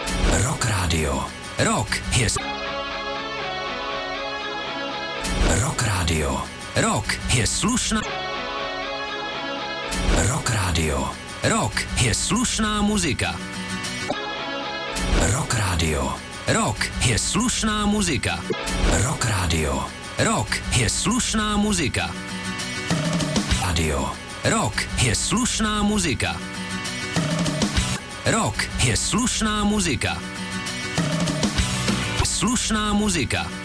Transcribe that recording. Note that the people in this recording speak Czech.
Rock Radio. Rock je... Rock Radio. Rock je slušná... Rock Radio. Rock je slušná muzika. Rock Radio. Rock je slušná muzika. Rock Radio. Rock je slušná muzika. Radio. Rock je slušná muzika. Rock je slušná muzika. Slušná muzika.